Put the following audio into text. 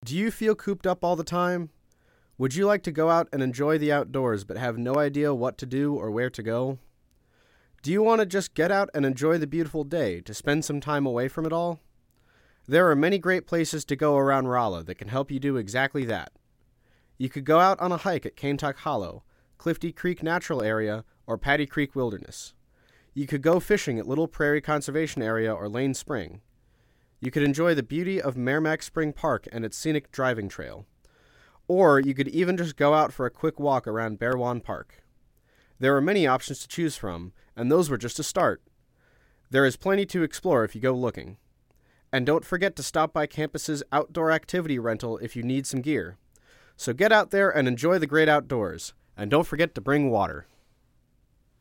Do you feel cooped up all the time? Would you like to go out and enjoy the outdoors but have no idea what to do or where to go? Do you want to just get out and enjoy the beautiful day to spend some time away from it all? There are many great places to go around Rolla that can help you do exactly that. You could go out on a hike at Kaintuck Hollow, Clifty Creek Natural Area, or Paddy Creek Wilderness. You could go fishing at Little Prairie Conservation Area or Lane Spring. You could enjoy the beauty of Merrimack Spring Park and its scenic driving trail. Or you could even just go out for a quick walk around Bearwan Park. There are many options to choose from, and those were just a start. There is plenty to explore if you go looking. And don't forget to stop by campus's outdoor activity rental if you need some gear. So get out there and enjoy the great outdoors, and don't forget to bring water.